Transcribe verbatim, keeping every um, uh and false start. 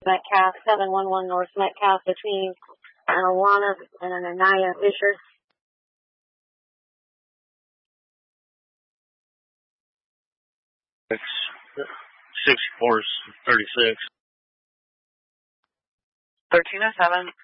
Metcalf, seven one one North Metcalf between Awana and Anaya Fisher. six four thirty-six. thirteen oh seven.